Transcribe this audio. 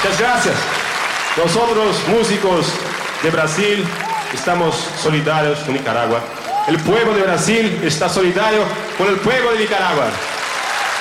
Muchas gracias. Nosotros, músicos de Brasil, estamos solidarios con Nicaragua. El pueblo de Brasil está solidario con el pueblo de Nicaragua.